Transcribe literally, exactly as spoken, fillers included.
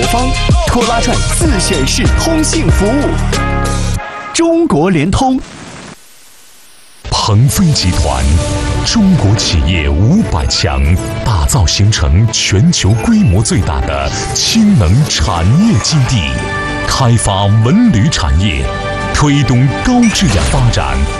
方，拖拉拽自选式通信服务。中国联通。 鹏飞集团，中国企业五百强，打造形成全球规模最大的氢能产业基地，开发文旅产业，推动高质量发展。